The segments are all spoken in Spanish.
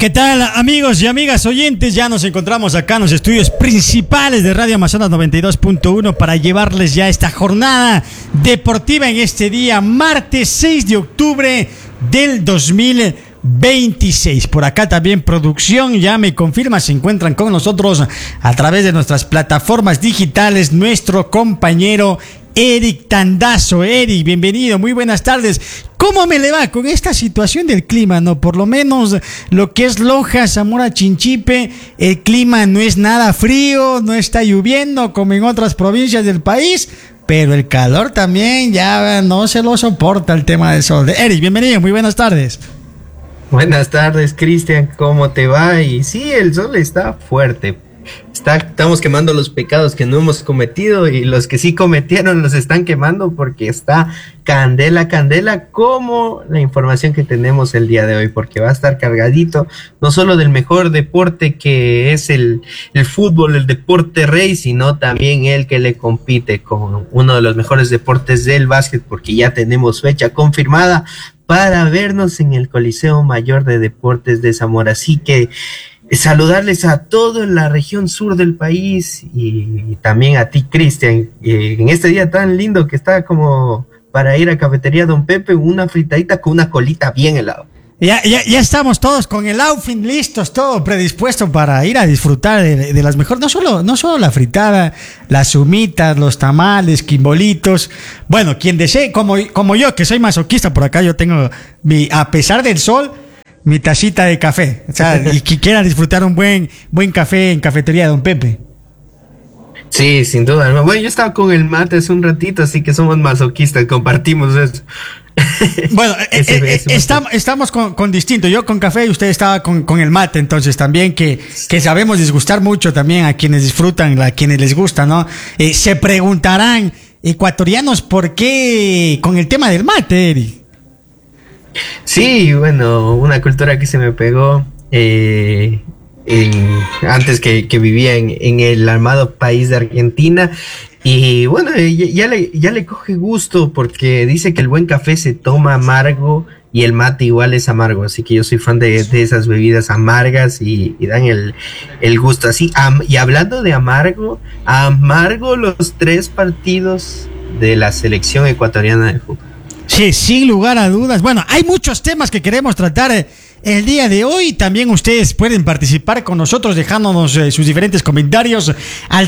¿Qué tal, amigos y amigas oyentes? Ya nos encontramos acá en los estudios principales de Radio Amazonas 92.1 para llevarles ya esta jornada deportiva en este día, martes 6 de octubre del 2026. Por acá también producción ya me confirma, se encuentran con nosotros a través de nuestras plataformas digitales nuestro compañero Eric Tandazo. Eric, bienvenido, muy buenas tardes. ¿Cómo me le va con esta situación del clima? No, por lo menos lo que es Loja, Zamora, Chinchipe, el clima no es nada frío, no está lloviendo como en otras provincias del país, pero el calor también ya no se lo soporta el tema del sol. Eric, bienvenido, muy buenas tardes. Buenas tardes, Cristian, ¿cómo te va? Y sí, el sol está fuerte. Estamos quemando los pecados que no hemos cometido y los que sí cometieron los están quemando porque está candela, candela, como la información que tenemos el día de hoy, porque va a estar cargadito no solo del mejor deporte que es el fútbol, el deporte rey, sino también el que le compite con uno de los mejores deportes del básquet, porque ya tenemos fecha confirmada para vernos en el Coliseo Mayor de Deportes de Zamora. Así que saludarles a toda la región sur del país y también a ti, Cristian, en este día tan lindo que está como para ir a Cafetería Don Pepe, una fritadita con una colita bien helada. Ya estamos todos con el outfit listos, todo predispuesto para ir a disfrutar de las mejores, no solo la fritada, las humitas, los tamales, quimbolitos. Bueno, quien desee, como yo, que soy masoquista, por acá yo tengo a pesar del sol, mi tacita de café, o sea, y que quiera disfrutar un buen café en Cafetería Don Pepe. Sí, sin duda. Bueno, yo estaba con el mate hace un ratito, así que somos masoquistas, compartimos eso. Bueno, estamos con distinto. Yo con café y usted estaba con el mate, entonces también que sabemos disgustar mucho también a quienes disfrutan, a quienes les gusta, ¿no? Se preguntarán, ecuatorianos, ¿por qué con el tema del mate, Eri? Sí, bueno, una cultura que se me pegó antes que vivía en el amado país de Argentina. Y bueno, ya le coge gusto porque dice que el buen café se toma amargo y el mate igual es amargo. Así que yo soy fan de esas bebidas amargas y dan el gusto así. Y hablando de amargo los 3 partidos de la selección ecuatoriana de fútbol. Sí, sin lugar a dudas. Bueno, hay muchos temas que queremos tratar el día de hoy. También ustedes pueden participar con nosotros dejándonos sus diferentes comentarios al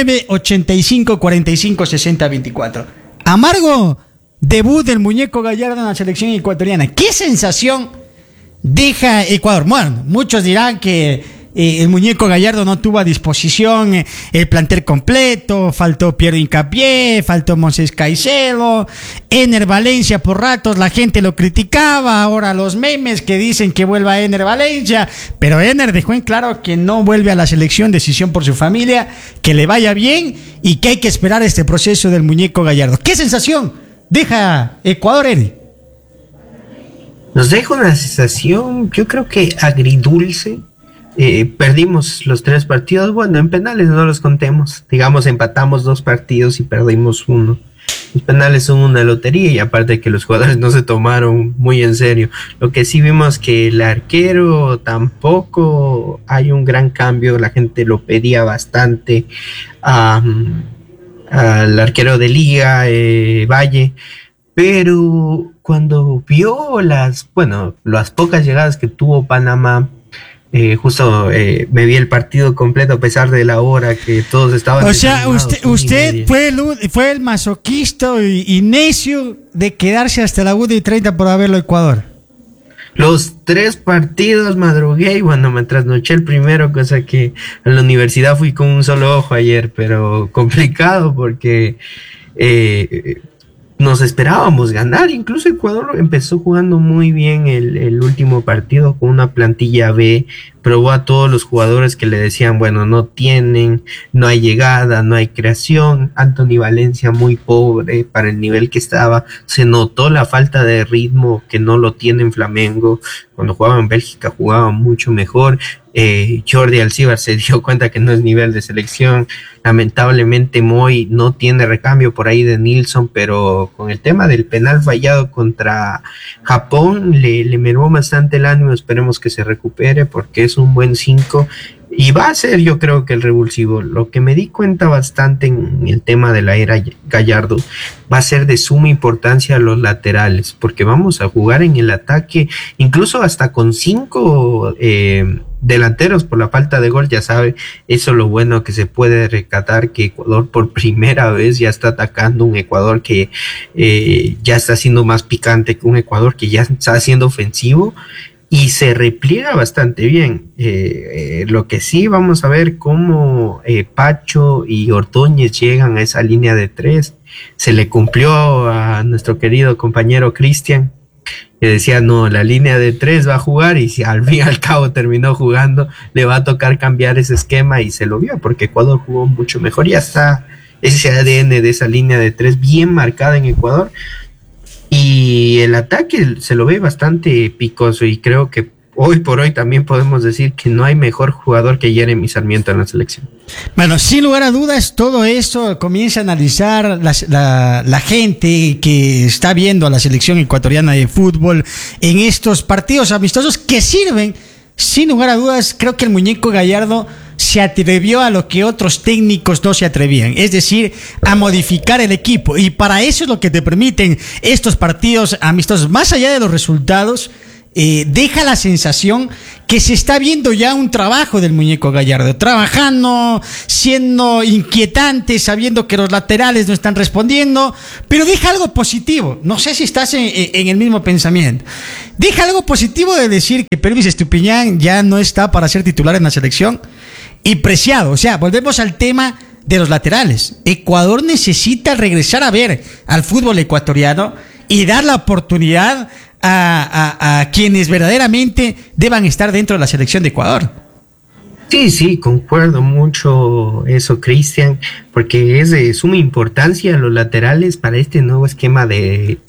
09-85-45-60-24. Amargo debut del muñeco Gallardo en la selección ecuatoriana. ¿Qué sensación deja Ecuador? Bueno, muchos dirán que el muñeco Gallardo no tuvo a disposición el plantel completo, faltó Piero Hincapié, faltó Moisés Caicedo, Ener Valencia por ratos, la gente lo criticaba, ahora los memes que dicen que vuelva Ener Valencia, pero Ener dejó en claro que no vuelve a la selección, decisión por su familia, que le vaya bien y que hay que esperar este proceso del muñeco Gallardo. ¿Qué sensación deja Ecuador, Eri? Nos deja una sensación, yo creo que agridulce. Perdimos los 3 partidos, bueno, en penales no los contemos, digamos empatamos 2 partidos y perdimos 1. Los penales son una lotería y aparte que los jugadores no se tomaron muy en serio. Lo que sí vimos que el arquero tampoco hay un gran cambio, la gente lo pedía bastante al arquero de Liga, Valle, pero cuando vio las pocas llegadas que tuvo Panamá, me vi el partido completo a pesar de la hora que todos estaban. O sea, usted fue el masoquista y necio de quedarse hasta la 1:30 por haberlo Ecuador. Los 3 partidos madrugué y bueno, me trasnoché el primero, cosa que a la universidad fui con un solo ojo ayer, pero complicado porque nos esperábamos ganar. Incluso Ecuador empezó jugando muy bien el último partido con una plantilla B, probó a todos los jugadores que le decían, bueno, no hay llegada, no hay creación. Anthony Valencia muy pobre para el nivel que estaba, se notó la falta de ritmo que no lo tiene en Flamengo. Cuando jugaba en Bélgica jugaba mucho mejor. Jordi Alcibar se dio cuenta que no es nivel de selección. Lamentablemente Moy no tiene recambio por ahí de Nilsson, pero con el tema del penal fallado contra Japón le mermó bastante el ánimo. Esperemos que se recupere porque es un buen 5 y va a ser, yo creo, que el revulsivo. Lo que me di cuenta bastante en el tema de la era Gallardo va a ser de suma importancia los laterales, porque vamos a jugar en el ataque incluso hasta con 5 delanteros por la falta de gol. Ya sabe, eso es lo bueno que se puede rescatar, que Ecuador por primera vez ya está atacando, un Ecuador que ya está siendo más picante, que un Ecuador que ya está siendo ofensivo y se repliega bastante bien. Lo que sí vamos a ver cómo Pacho y Ordóñez llegan a esa línea de 3. Se le cumplió a nuestro querido compañero Cristian, que decía, no, la línea de 3 va a jugar, y si al fin y al cabo terminó jugando, le va a tocar cambiar ese esquema, y se lo vio, porque Ecuador jugó mucho mejor. Ya está ese ADN de esa línea de 3 bien marcada en Ecuador, y el ataque se lo ve bastante picoso, y creo que hoy por hoy también podemos decir que no hay mejor jugador que Jeremy Sarmiento en la selección. Bueno, sin lugar a dudas, todo esto comienza a analizar la gente que está viendo a la selección ecuatoriana de fútbol en estos partidos amistosos que sirven, sin lugar a dudas. Creo que el muñeco Gallardo se atrevió a lo que otros técnicos no se atrevían, es decir, a modificar el equipo, y para eso es lo que te permiten estos partidos amistosos. Más allá de los resultados, deja la sensación que se está viendo ya un trabajo del muñeco Gallardo, trabajando, siendo inquietante, sabiendo que los laterales no están respondiendo, pero deja algo positivo. No sé si estás en el mismo pensamiento. Deja algo positivo de decir que Pervis Estupiñán ya no está para ser titular en la selección, y Preciado. O sea, volvemos al tema de los laterales. Ecuador necesita regresar a ver al fútbol ecuatoriano y dar la oportunidad a quienes verdaderamente deban estar dentro de la selección de Ecuador. Sí, concuerdo mucho eso, Cristian, porque es de suma importancia los laterales para este nuevo esquema del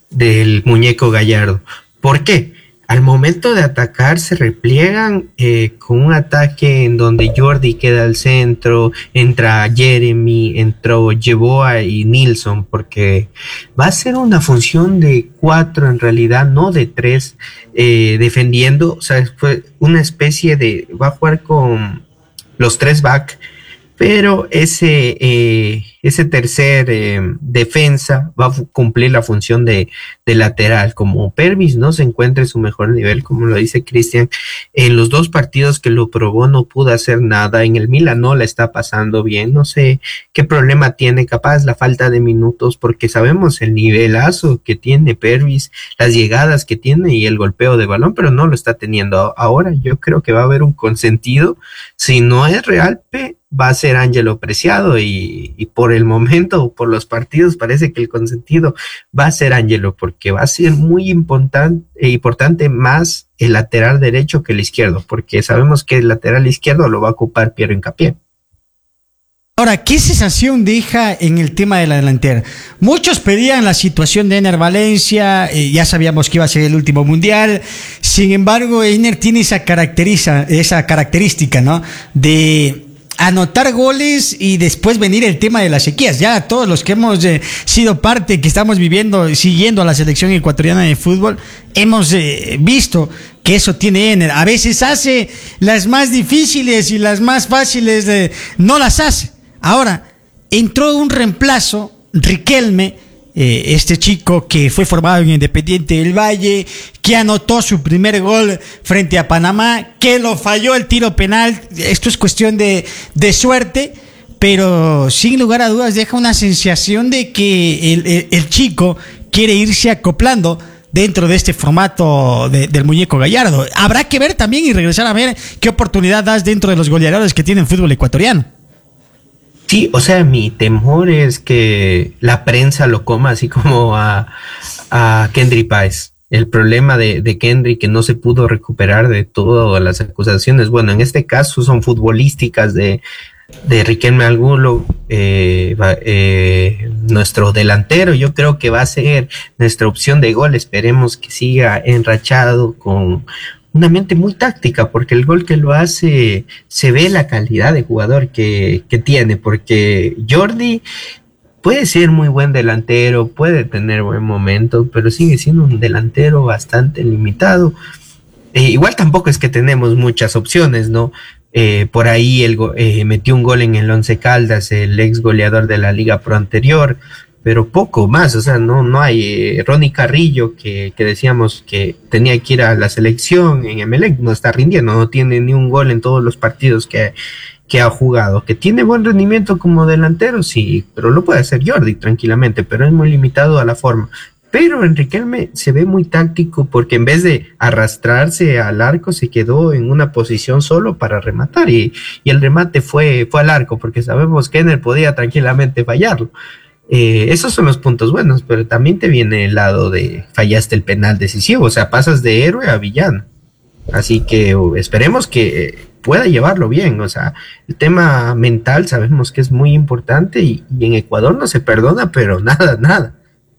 muñeco Gallardo. ¿Por qué? Al momento de atacar se repliegan con un ataque en donde Jordi queda al centro, entra Jeremy, entró Yeboah y Nilsson, porque va a ser una función de 4 en realidad, no de 3, defendiendo. O sea, fue una especie de, va a jugar con los 3 back, pero ese tercer defensa va a cumplir la función de lateral. Como Pervis no se encuentra en su mejor nivel, como lo dice Cristian, en los 2 partidos que lo probó no pudo hacer nada. En el Milan no la está pasando bien, no sé qué problema tiene, capaz la falta de minutos, porque sabemos el nivelazo que tiene Pervis, las llegadas que tiene y el golpeo de balón, pero no lo está teniendo. Ahora yo creo que va a haber un consentido. Si no es Real, va a ser Ángelo Preciado, y por el momento, por los partidos, parece que el consentido va a ser Ángelo, porque va a ser muy importante más el lateral derecho que el izquierdo, porque sabemos que el lateral izquierdo lo va a ocupar Piero Hincapié. Ahora, ¿qué sensación deja en el tema de la delantera? Muchos pedían la situación de Ener Valencia, ya sabíamos que iba a ser el último mundial. Sin embargo, Ener tiene esa característica, ¿no?, de anotar goles y después venir el tema de las sequías. Ya todos los que hemos sido parte, que estamos siguiendo a la selección ecuatoriana de fútbol, hemos visto que eso tiene Ener. A veces hace las más difíciles y las más fáciles no las hace. Ahora, entró un reemplazo, Riquelme, este chico que fue formado en Independiente del Valle, que anotó su primer gol frente a Panamá, que lo falló el tiro penal. Esto es cuestión de suerte, pero sin lugar a dudas deja una sensación de que el chico quiere irse acoplando dentro de este formato del muñeco Gallardo. Habrá que ver también y regresar a ver qué oportunidad das dentro de los goleadores que tiene el fútbol ecuatoriano. Sí, o sea, mi temor es que la prensa lo coma así como a Kendry Páez. el problema de Kendry, que no se pudo recuperar de todas las acusaciones. Bueno, en este caso son futbolísticas de Riquelme Angulo, nuestro delantero. Yo creo que va a ser nuestra opción de gol. Esperemos que siga enrachado con una mente muy táctica, porque el gol que lo hace, se ve la calidad de jugador que tiene, porque Jordi puede ser muy buen delantero, puede tener buen momento, pero sigue siendo un delantero bastante limitado. Igual tampoco es que tenemos muchas opciones, ¿no? Por ahí metió un gol en el Once Caldas, el ex goleador de la Liga Pro anterior, pero poco más. O sea, no hay Ronnie Carrillo, que decíamos que tenía que ir a la selección en Emelec, no está rindiendo, no tiene ni un gol en todos los partidos que ha jugado. Que tiene buen rendimiento como delantero, sí, pero lo puede hacer Jordi tranquilamente, pero es muy limitado a la forma. Pero Riquelme se ve muy táctico, porque en vez de arrastrarse al arco, se quedó en una posición solo para rematar, y el remate fue al arco, porque sabemos que Kenner podía tranquilamente fallarlo. Esos son los puntos buenos, pero también te viene el lado de fallaste el penal decisivo, o sea, pasas de héroe a villano. Así que esperemos que pueda llevarlo bien. O sea, el tema mental sabemos que es muy importante, y en Ecuador no se perdona, pero nada.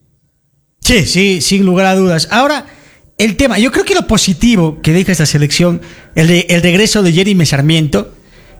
Sí, sin lugar a dudas. Ahora, el tema, yo creo que lo positivo que deja esta selección, el regreso de Jeremy Sarmiento,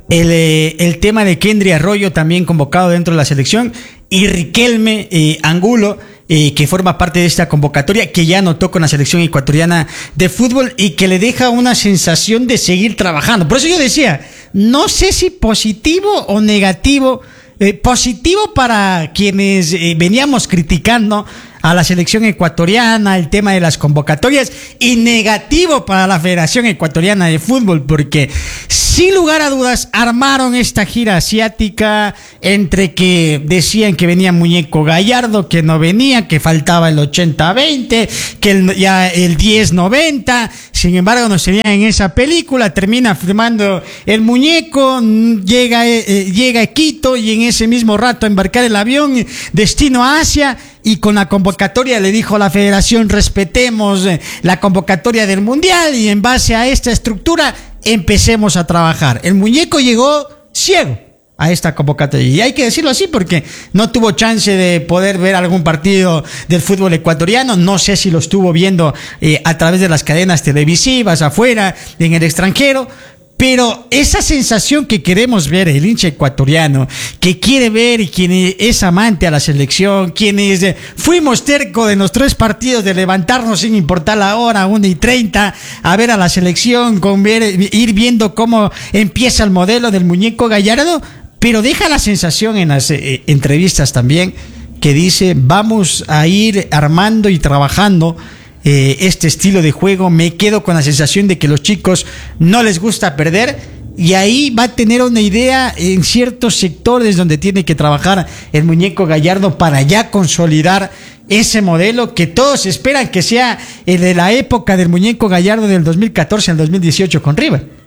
el tema de Kendry Arroyo también convocado dentro de la selección, y Riquelme Angulo, que forma parte de esta convocatoria, que ya anotó con la selección ecuatoriana de fútbol y que le deja una sensación de seguir trabajando. Por eso yo decía, no sé si positivo o negativo. Positivo para quienes veníamos criticando a la selección ecuatoriana, el tema de las convocatorias, y negativo para la Federación Ecuatoriana de Fútbol, porque sin lugar a dudas armaron esta gira asiática, entre que decían que venía Muñeco Gallardo, que no venía, que faltaba el 80-20, que el 10-90, sin embargo nos tenían en esa película, termina firmando el Muñeco, llega a Quito, y en ese mismo rato embarcar el avión destino a Asia, y con la convocatoria le dijo a la federación: respetemos la convocatoria del mundial, y en base a esta estructura empecemos a trabajar. El Muñeco llegó ciego a esta convocatoria, y hay que decirlo así porque no tuvo chance de poder ver algún partido del fútbol ecuatoriano. No sé si lo estuvo viendo a través de las cadenas televisivas afuera, en el extranjero. Pero esa sensación que queremos ver, el hincha ecuatoriano, que quiere ver, y quien es amante a la selección, quienes fuimos terco de los 3 partidos de levantarnos sin importar la hora, 1:30, a ver a la selección, ir viendo cómo empieza el modelo del Muñeco Gallardo, pero deja la sensación en las entrevistas también, que dice: vamos a ir armando y trabajando este estilo de juego. Me quedo con la sensación de que los chicos no les gusta perder, y ahí va a tener una idea en ciertos sectores donde tiene que trabajar el Muñeco Gallardo para ya consolidar ese modelo que todos esperan que sea el de la época del Muñeco Gallardo del 2014 al 2018 con River.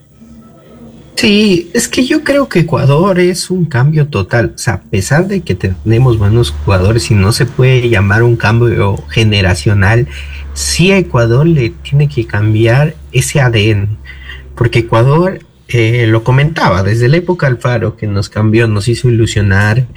Sí, es que yo creo que Ecuador es un cambio total. O sea, a pesar de que tenemos buenos jugadores y no se puede llamar un cambio generacional, sí a Ecuador le tiene que cambiar ese ADN. Porque Ecuador, lo comentaba, desde la época Alfaro, que nos cambió, nos hizo ilusionar,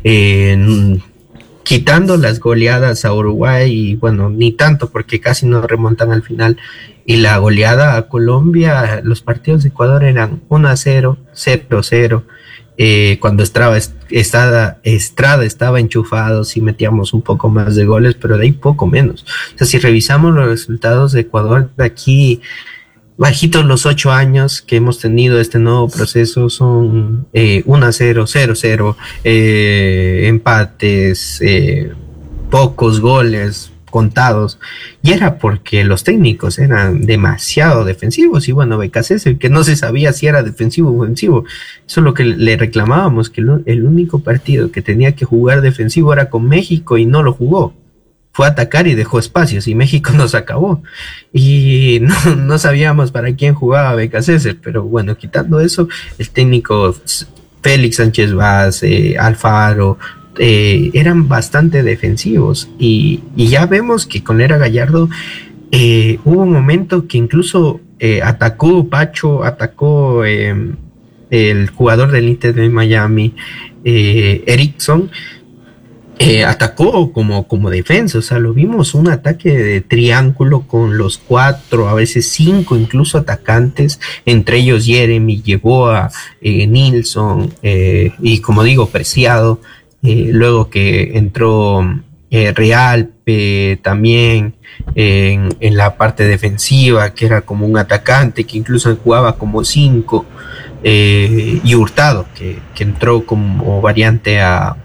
quitando las goleadas a Uruguay, y bueno, ni tanto porque casi no remontan al final, y la goleada a Colombia, los partidos de Ecuador eran 1-0, 0-0, cuando Estrada estaba enchufado, sí metíamos un poco más de goles, pero de ahí poco menos. O sea, si revisamos los resultados de Ecuador de aquí, bajitos los 8 años que hemos tenido este nuevo proceso, son 1-0, 0-0, empates, pocos goles contados, y era porque los técnicos eran demasiado defensivos. Y bueno, Becasese, que no se sabía si era defensivo o ofensivo, eso es lo que le reclamábamos, que el único partido que tenía que jugar defensivo era con México, y no lo jugó. Fue a atacar y dejó espacios, y México nos acabó, y no sabíamos para quién jugaba Becasese. Pero bueno, quitando eso, el técnico Félix Sánchez Vaz, Alfaro, eran bastante defensivos, y ya vemos que con Era Gallardo hubo un momento que incluso atacó Pacho, atacó el jugador del Inter de Miami, Erickson, atacó como defensa, o sea, lo vimos un ataque de triángulo con los 4, a veces 5 incluso atacantes, entre ellos Jeremy, Yeboah, Nilsson, y como digo, Preciado, luego que entró Real también en la parte defensiva, que era como un atacante, que incluso jugaba como 5, y Hurtado, que entró como variante a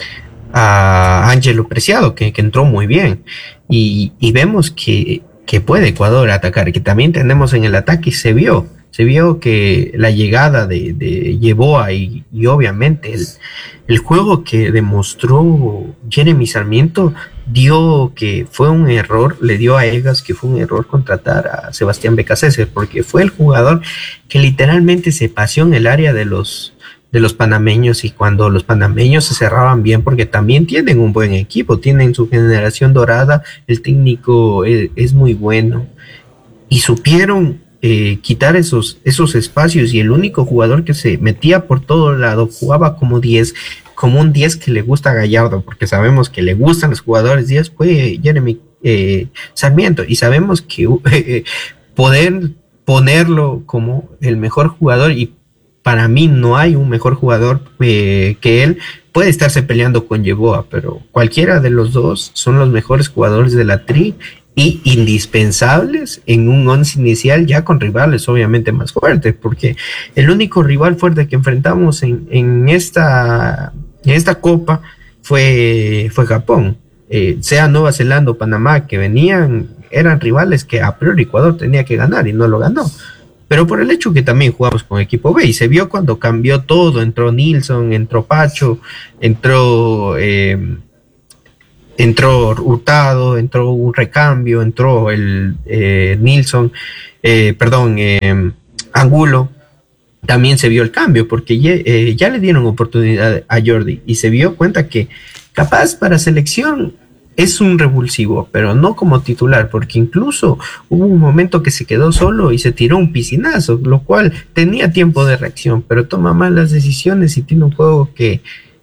Ángelo Preciado, que entró muy bien, y vemos que puede Ecuador atacar, que también tenemos en el ataque, se vio que la llegada de Yeboah y obviamente el juego que demostró Jeremy Sarmiento dio que fue un error, le dio a Egas que fue un error contratar a Sebastián Becasese, porque fue el jugador que literalmente se paseó en el área de los panameños, y cuando los panameños se cerraban bien, porque también tienen un buen equipo, tienen su generación dorada, el técnico es muy bueno, y supieron quitar esos espacios, y el único jugador que se metía por todo lado, jugaba como un 10 que le gusta a Gallardo, porque sabemos que le gustan los jugadores 10, fue Jeremy Sarmiento, y sabemos que poder ponerlo como el mejor jugador, y para mí no hay un mejor jugador que él. Puede estarse peleando con Yeboah, pero cualquiera de los dos son los mejores jugadores de la Tri y indispensables en un once inicial, ya con rivales obviamente más fuertes, porque el único rival fuerte que enfrentamos en esta Copa fue Japón, sea Nueva Zelanda o Panamá, que eran rivales que a priori Ecuador tenía que ganar y no lo ganó. Pero por el hecho que también jugamos con equipo B, y se vio cuando cambió todo, entró Nilsson, entró Pacho, entró Hurtado, entró un recambio, entró el Angulo, también se vio el cambio, porque ya le dieron oportunidad a Jordi, y se vio cuenta que capaz para selección es un revulsivo, pero no como titular, porque incluso hubo un momento que se quedó solo y se tiró un piscinazo, lo cual tenía tiempo de reacción, pero toma malas decisiones y tiene un juego que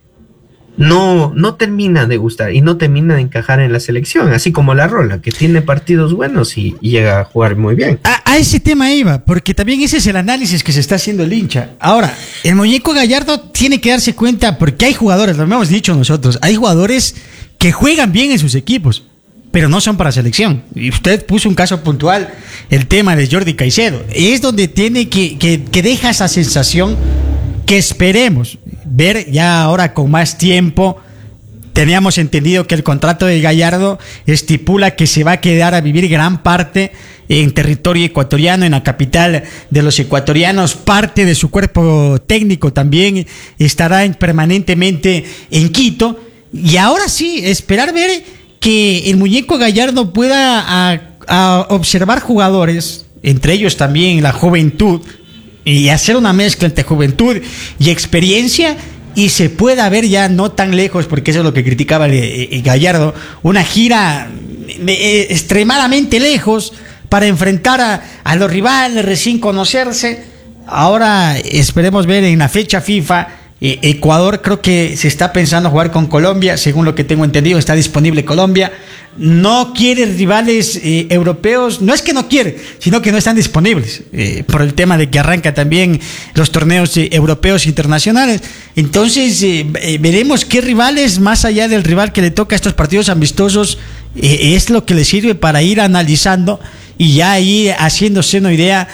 no termina de gustar y no termina de encajar en la selección, así como la Rola, que tiene partidos buenos y llega a jugar muy bien. A ese tema iba, porque también ese es el análisis que se está haciendo el hincha. Ahora, el muñeco Gallardo tiene que darse cuenta, porque hay jugadores, lo hemos dicho nosotros, hay jugadores que juegan bien en sus equipos, pero no son para selección. Y usted puso un caso puntual, el tema de Jordi Caicedo. Es donde tiene que deja esa sensación que esperemos ver ya ahora con más tiempo. Teníamos entendido que el contrato de Gallardo estipula que se va a quedar a vivir gran parte en territorio ecuatoriano, en la capital de los ecuatorianos. Parte de su cuerpo técnico también estará permanentemente en Quito. Y ahora sí, esperar ver que el muñeco Gallardo pueda a observar jugadores, entre ellos también la juventud, y hacer una mezcla entre juventud y experiencia, y se pueda ver ya no tan lejos, porque eso es lo que criticaba Gallardo, una gira extremadamente lejos para enfrentar a los rivales, recién conocerse. Ahora esperemos ver en la fecha FIFA. Ecuador creo que se está pensando jugar con Colombia, según lo que tengo entendido, está disponible Colombia. No quiere rivales europeos, no es que no quiere, sino que no están disponibles, por el tema de que arranca también los torneos europeos internacionales. Entonces veremos qué rivales, más allá del rival que le toca a estos partidos amistosos, es lo que le sirve para ir analizando y ya ir haciéndose una idea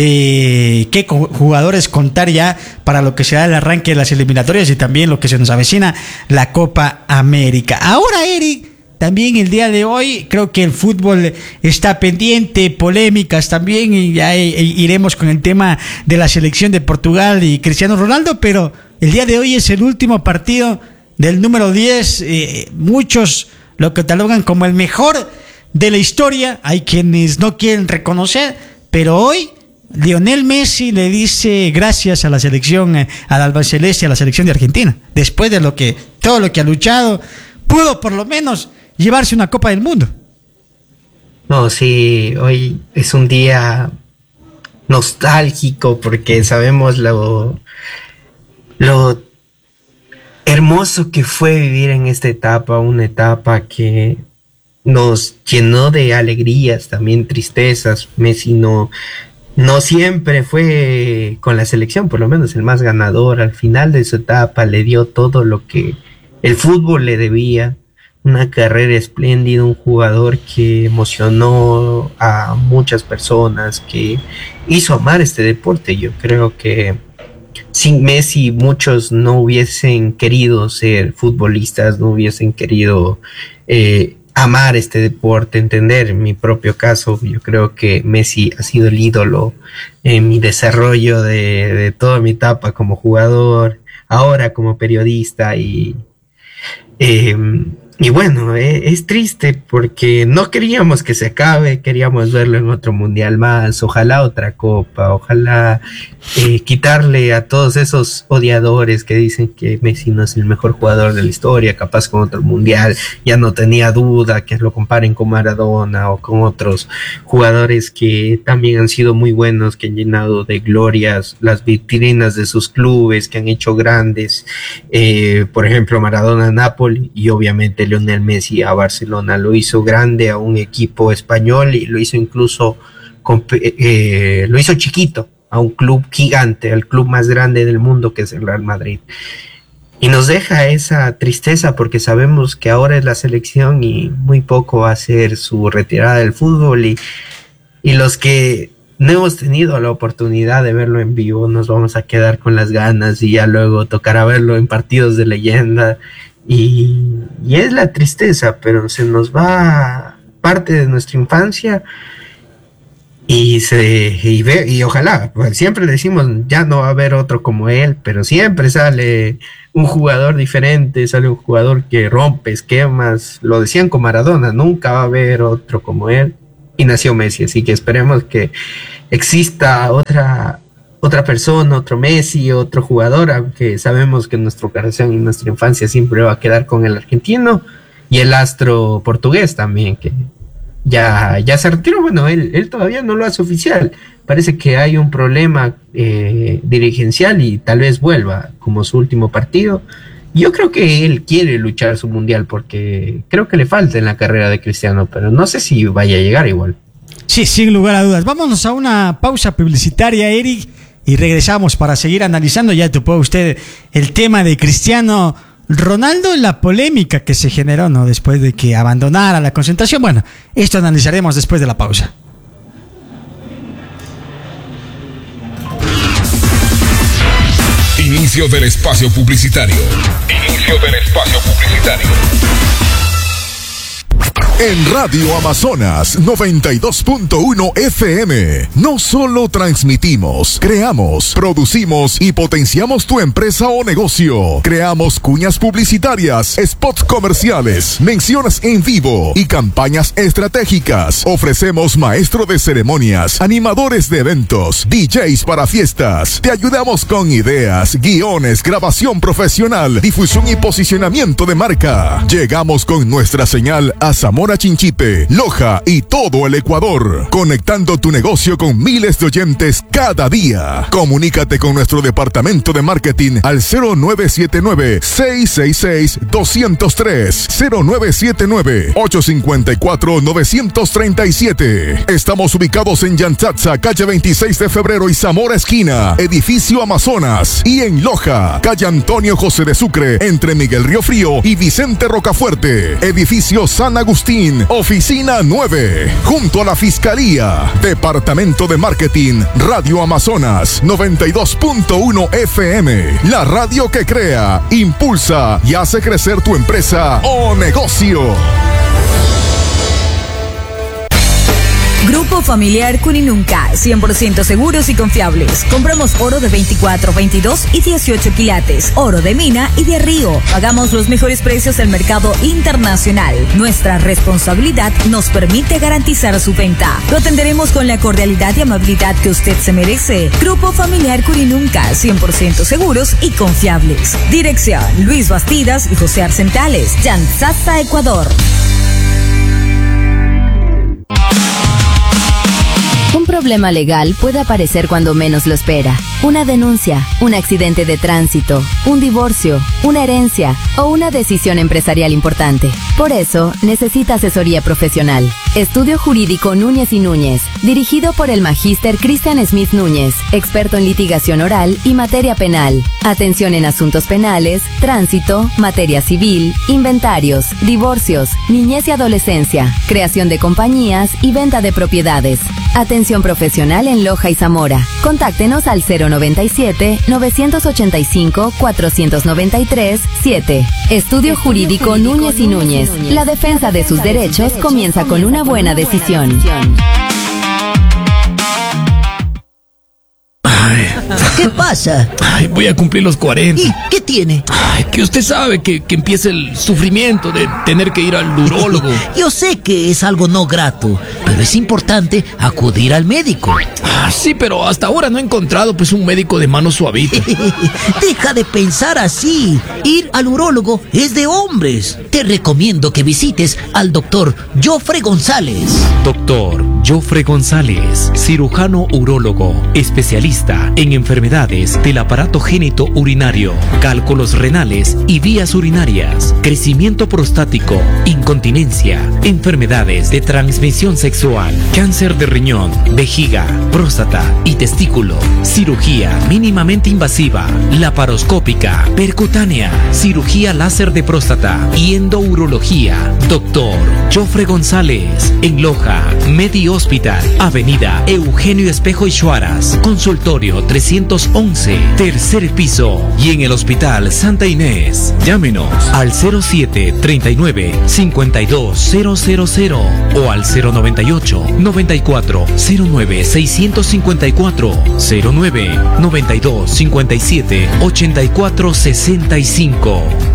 de qué jugadores contar ya para lo que será el arranque de las eliminatorias y también lo que se nos avecina, la Copa América. Ahora, Eric, también el día de hoy creo que el fútbol está pendiente, polémicas también, y ya iremos con el tema de la selección de Portugal y Cristiano Ronaldo, pero el día de hoy es el último partido del número 10, muchos lo catalogan como el mejor de la historia, hay quienes no quieren reconocer, pero hoy Lionel Messi le dice gracias a la selección, al albiceleste, a la selección de Argentina, después de todo lo que ha luchado, pudo por lo menos llevarse una Copa del Mundo. No, sí, hoy es un día nostálgico porque sabemos lo hermoso que fue vivir en esta etapa, una etapa que nos llenó de alegrías, también tristezas. Messi no siempre fue con la selección, por lo menos el más ganador. Al final de su etapa le dio todo lo que el fútbol le debía. Una carrera espléndida, un jugador que emocionó a muchas personas, que hizo amar este deporte. Yo creo que sin Messi muchos no hubiesen querido ser futbolistas, no hubiesen querido amar este deporte, entender mi propio caso. Yo creo que Messi ha sido el ídolo en mi desarrollo de toda mi etapa como jugador, ahora como periodista y bueno, es triste porque no queríamos que se acabe, queríamos verlo en otro mundial más, ojalá otra copa, ojalá quitarle a todos esos odiadores que dicen que Messi no es el mejor jugador de la historia, capaz con otro mundial, ya no tenía duda que lo comparen con Maradona o con otros jugadores que también han sido muy buenos, que han llenado de glorias las vitrinas de sus clubes, que han hecho grandes, por ejemplo Maradona a Napoli y obviamente Lionel Messi a Barcelona. Lo hizo grande a un equipo español y lo hizo incluso lo hizo chiquito a un club gigante, al club más grande del mundo, que es el Real Madrid. Y nos deja esa tristeza porque sabemos que ahora es la selección y muy poco va a ser su retirada del fútbol, y los que no hemos tenido la oportunidad de verlo en vivo nos vamos a quedar con las ganas y ya luego tocará verlo en partidos de leyenda. Y es la tristeza, pero se nos va parte de nuestra infancia y ojalá, pues siempre decimos ya no va a haber otro como él, pero siempre sale un jugador diferente, sale un jugador que rompe esquemas. Lo decían con Maradona, nunca va a haber otro como él, y nació Messi, así que esperemos que exista otra persona, otro Messi, otro jugador, aunque sabemos que nuestro corazón y nuestra infancia siempre va a quedar con el argentino y el astro portugués también, que ya se retiró. Bueno, él todavía no lo hace oficial, parece que hay un problema dirigencial y tal vez vuelva como su último partido. Yo creo que él quiere luchar su mundial porque creo que le falta en la carrera de Cristiano, pero no sé si vaya a llegar igual. Sí, sin lugar a dudas. Vámonos a una pausa publicitaria, Eric, y regresamos para seguir analizando, ya topó usted el tema de Cristiano Ronaldo, la polémica que se generó, ¿no?, después de que abandonara la concentración. Bueno, esto analizaremos después de la pausa. Inicio del espacio publicitario. Inicio del espacio publicitario. En Radio Amazonas 92.1 FM, no solo transmitimos, creamos, producimos y potenciamos tu empresa o negocio. Creamos cuñas publicitarias, spots comerciales, menciones en vivo y campañas estratégicas. Ofrecemos maestro de ceremonias, animadores de eventos, DJs para fiestas. Te ayudamos con ideas, guiones, grabación profesional, difusión y posicionamiento de marca. Llegamos con nuestra señal a Zamora, Chinchipe, Loja y todo el Ecuador, conectando tu negocio con miles de oyentes cada día. Comunícate con nuestro departamento de marketing al 0979-666-203, 0979-854-937. Estamos ubicados en Yantzaza, calle 26 de febrero y Zamora esquina, edificio Amazonas, y en Loja, calle Antonio José de Sucre, entre Miguel Río Frío y Vicente Rocafuerte, edificio San Agustín, oficina 9, junto a la Fiscalía. Departamento de Marketing, Radio Amazonas 92.1 FM, la radio que crea, impulsa y hace crecer tu empresa o negocio. Grupo Familiar Cuninunca, 100% seguros y confiables. Compramos oro de 24, 22 y 18 quilates, oro de mina y de río. Pagamos los mejores precios del mercado internacional. Nuestra responsabilidad nos permite garantizar su venta. Lo atenderemos con la cordialidad y amabilidad que usted se merece. Grupo Familiar Cuninunca, 100% seguros y confiables. Dirección: Luis Bastidas y José Arcentales, Yantzaza, Ecuador. problema legal puede aparecer cuando menos lo espera. Una denuncia, un accidente de tránsito, un divorcio, una herencia o una decisión empresarial importante. Por eso, necesita asesoría profesional. Estudio Jurídico Núñez y Núñez, dirigido por el magíster Cristian Smith Núñez, experto en litigación oral y materia penal. Atención en asuntos penales, tránsito, materia civil, inventarios, divorcios, niñez y adolescencia, creación de compañías y venta de propiedades. Atención profesional en Loja y Zamora. Contáctenos al 097-985-493-7. Estudio Jurídico Núñez y Núñez. La defensa de sus derechos comienza con una buena decisión. ¿Qué pasa? Ay, voy a cumplir los 40. ¿Y qué tiene? Ay, que usted sabe que empieza el sufrimiento de tener que ir al urólogo. Yo sé que es algo no grato, pero es importante acudir al médico. Sí, pero hasta ahora no he encontrado pues un médico de mano suavita. Deja de pensar así. Ir al urólogo es de hombres. Te recomiendo que visites al doctor Jofre González. Doctor Jofre González, cirujano urólogo, especialista en enfermedades del aparato génito urinario, cálculos renales y vías urinarias, crecimiento prostático, incontinencia, enfermedades de transmisión sexual, cáncer de riñón, vejiga, próstata y testículo, cirugía mínimamente invasiva, laparoscópica, percutánea, cirugía láser de próstata y endourología. Doctor Jofre González, en Loja, Medi Hospital, Avenida Eugenio Espejo y Chuaras, consultorio 311, tercer piso, y en el Hospital Santa Inés. Llámenos al 0739-52000 o al 098-9409-654, 09-92-57-84-65.